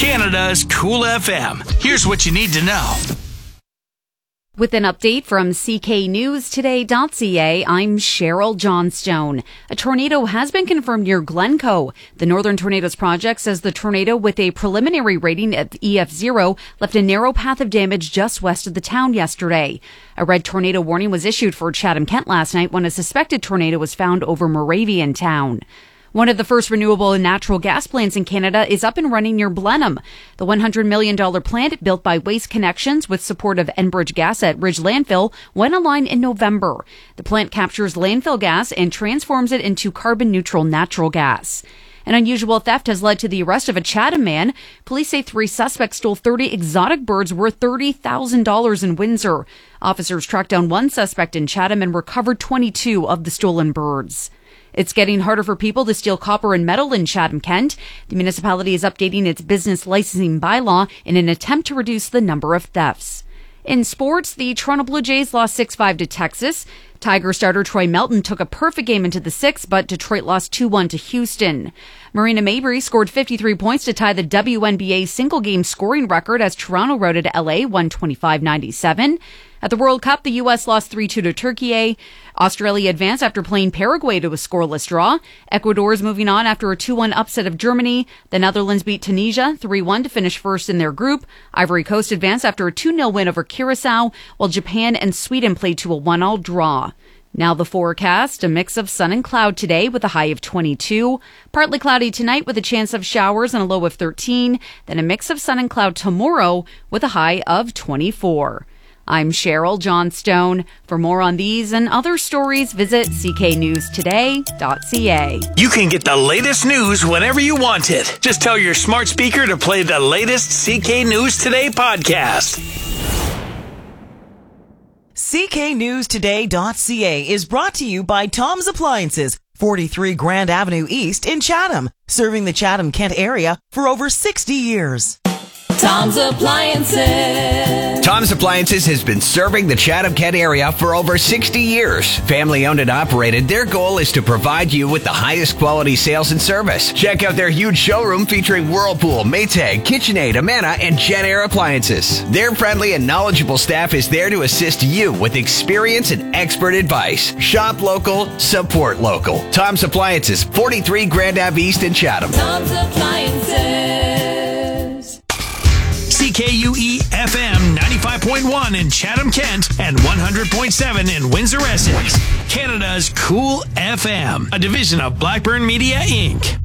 Canada's Cool FM. Here's what you need to know. With an update from cknewstoday.ca, I'm Cheryl Johnstone. A tornado has been confirmed near Glencoe. The Northern Tornadoes Project says the tornado, with a preliminary rating of EF0, left a narrow path of damage just west of the town yesterday. A red tornado warning was issued for Chatham-Kent last night when a suspected tornado was found over Moraviantown. One of the first renewable natural gas plants in Canada is up and running near Blenheim. The $100 million plant, built by Waste Connections with support of Enbridge Gas at Ridge Landfill, went online in November. The plant captures landfill gas and transforms it into carbon-neutral natural gas. An unusual theft has led to the arrest of a Chatham man. Police say 3 suspects stole 30 exotic birds worth $30,000 in Windsor. Officers tracked down 1 suspect in Chatham and recovered 22 of the stolen birds. It's getting harder for people to steal copper and metal in Chatham-Kent. The municipality is updating its business licensing bylaw in an attempt to reduce the number of thefts. In sports, the Toronto Blue Jays lost 6-5 to Texas. Tiger starter Troy Melton took a perfect game into the 6th, but Detroit lost 2-1 to Houston. Marina Mabrey scored 53 points to tie the WNBA single-game scoring record as Toronto routed LA 125-97. At the World Cup, the U.S. lost 3-2 to Turkey. Australia advanced after playing Paraguay to a scoreless draw. Ecuador is moving on after a 2-1 upset of Germany. The Netherlands beat Tunisia 3-1 to finish first in their group. Ivory Coast advanced after a 2-0 win over Curacao, while Japan and Sweden played to a 1-1 draw. Now the forecast, a mix of sun and cloud today with a high of 22. Partly cloudy tonight with a chance of showers and a low of 13. Then a mix of sun and cloud tomorrow with a high of 24. I'm Cheryl Johnstone. For more on these and other stories, visit cknewstoday.ca. You can get the latest news whenever you want it. Just tell your smart speaker to play the latest CK News Today podcast. cknewstoday.ca is brought to you by Tom's Appliances, 43 Grand Avenue East in Chatham, serving the Chatham-Kent area for over 60 years. Tom's Appliances. Tom's Appliances has been serving the Chatham-Kent area for over 60 years. Family owned and operated, their goal is to provide you with the highest quality sales and service. Check out their huge showroom featuring Whirlpool, Maytag, KitchenAid, Amana, and JetAir appliances. Their friendly and knowledgeable staff is there to assist you with experience and expert advice. Shop local, support local. Tom's Appliances, 43 Grand Ave East in Chatham. Tom's Appliances. CKUE FM 95.1 in Chatham-Kent and 100.7 in Windsor, Essex. Canada's Cool FM, a division of Blackburn Media, Inc.